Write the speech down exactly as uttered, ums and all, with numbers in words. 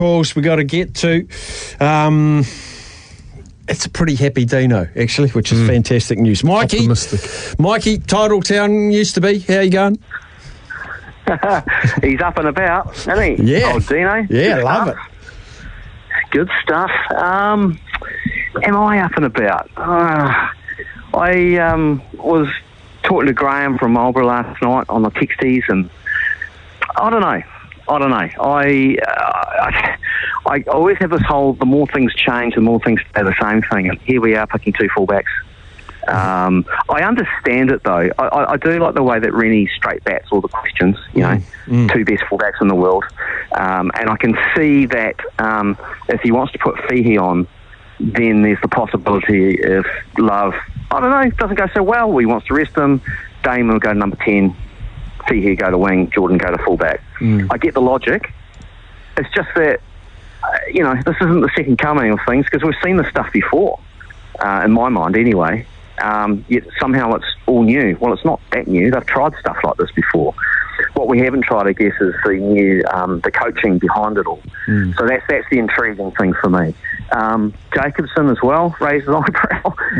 course, we got to get to. Um, it's a pretty happy Dino, actually, which is mm. fantastic news. Mikey, optimistic. Mikey, Titletown used to be. How you going? He's up and about, isn't he? Yeah. Old Dino. Yeah, Good love stuff. it. Good stuff. Um, am I up and about? Uh, I um, was talking to Graham from Marlborough last night on the Texties, and I don't know. I don't know. I, uh, I I always have this whole, the more things change, the more things stay the same thing. And here we are picking two fullbacks. Um, I understand it, though. I, I, I do like the way that Rennie straight bats all the questions, you know, mm. two best fullbacks in the world. Um, and I can see that um, if he wants to put Fihi on, then there's the possibility if Love, I don't know, doesn't go so well, he wants to rest him, Damon will go to number ten, Fihi go to wing, Jordan go to fullback. Mm. I get the logic. It's just that, uh, you know, this isn't the second coming of things, because we've seen this stuff before, uh, in my mind anyway. Um, yet somehow it's all new. Well, it's not that new. They've tried stuff like this before. What we haven't tried, I guess, is the new, um, the coaching behind it all. Mm. So that's that's the intriguing thing for me. Um, Jacobson as well raised an eyebrow.